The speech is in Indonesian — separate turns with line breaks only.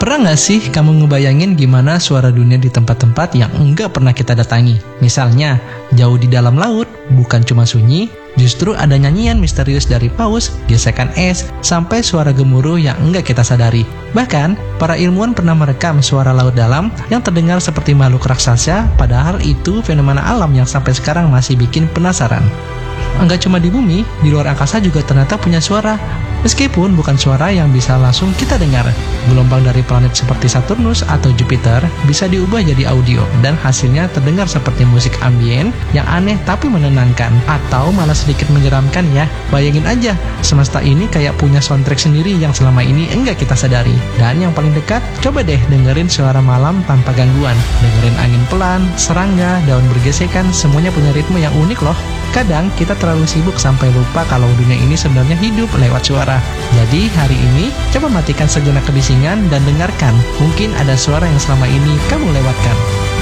Pernah nggak sih kamu ngebayangin gimana suara dunia di tempat-tempat yang enggak pernah kita datangi? Misalnya, jauh di dalam laut, bukan cuma sunyi, justru ada nyanyian misterius dari paus, gesekan es, sampai suara gemuruh yang enggak kita sadari. Bahkan, para ilmuwan pernah merekam suara laut dalam yang terdengar seperti makhluk raksasa, padahal itu fenomena alam yang sampai sekarang masih bikin penasaran. Enggak cuma di bumi, di luar angkasa juga ternyata punya suara. Meskipun bukan suara yang bisa langsung kita dengar, gelombang dari planet seperti Saturnus atau Jupiter bisa diubah jadi audio dan hasilnya terdengar seperti musik ambien yang aneh tapi menenangkan atau malah sedikit menyeramkan ya. Bayangin aja, semesta ini kayak punya soundtrack sendiri yang selama ini enggak kita sadari. Dan yang paling dekat, coba deh dengerin suara malam tanpa gangguan. Dengerin angin pelan, serangga, daun bergesekan, semuanya punya ritme yang unik loh. Kadang kita terlalu sibuk sampai lupa kalau dunia ini sebenarnya hidup lewat suara. Jadi hari ini coba matikan sejenak kebisingan dan dengarkan. Mungkin ada suara yang selama ini kamu lewatkan.